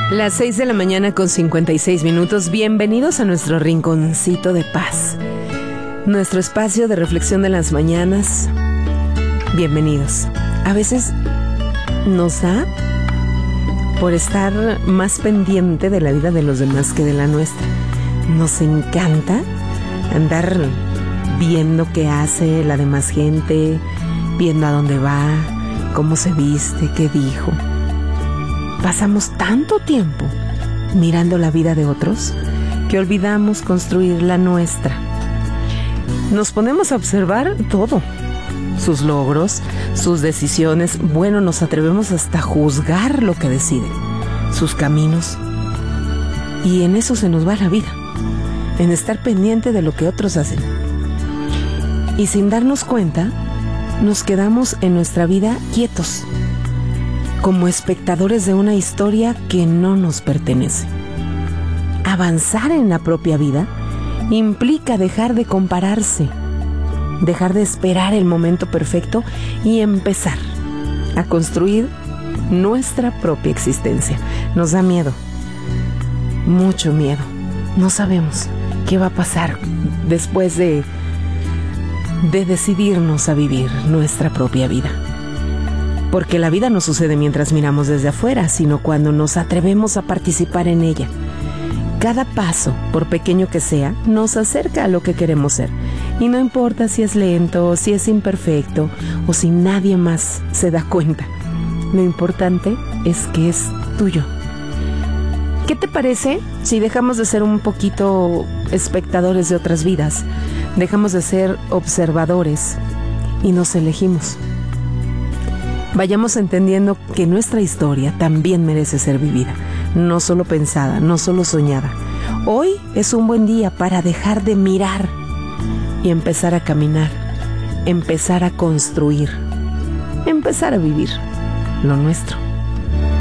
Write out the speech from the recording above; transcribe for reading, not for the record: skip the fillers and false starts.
Las 6 de la mañana con 56 minutos. Bienvenidos a nuestro rinconcito de paz, nuestro espacio de reflexión de las mañanas. Bienvenidos. A veces nos da por estar más pendiente de la vida de los demás que de la nuestra. Nos encanta andar viendo qué hace la demás gente, viendo a dónde va, cómo se viste, qué dijo. Pasamos tanto tiempo mirando la vida de otros que olvidamos construir la nuestra. Nos ponemos a observar todo, sus logros, sus decisiones. Bueno, nos atrevemos hasta a juzgar lo que deciden, sus caminos. Y en eso se nos va la vida, en estar pendiente de lo que otros hacen. Y sin darnos cuenta, nos quedamos en nuestra vida quietos, como espectadores de una historia que no nos pertenece. Avanzar en la propia vida implica dejar de compararse, dejar de esperar el momento perfecto y empezar a construir nuestra propia existencia. Nos da miedo, mucho miedo. No sabemos qué va a pasar después de decidirnos a vivir nuestra propia vida. Porque la vida no sucede mientras miramos desde afuera, sino cuando nos atrevemos a participar en ella. Cada paso, por pequeño que sea, nos acerca a lo que queremos ser. Y no importa si es lento, si es imperfecto, o si nadie más se da cuenta. Lo importante es que es tuyo. ¿Qué te parece si dejamos de ser un poquito espectadores de otras vidas? Dejamos de ser observadores y nos elegimos. Vayamos entendiendo que nuestra historia también merece ser vivida, no solo pensada, no solo soñada. Hoy es un buen día para dejar de mirar y empezar a caminar, empezar a construir, empezar a vivir lo nuestro.